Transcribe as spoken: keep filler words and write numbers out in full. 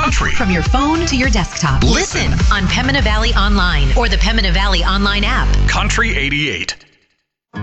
country. From your phone to your desktop. Listen on Pembina Valley Online or the Pembina Valley Online app. Country eighty-eight.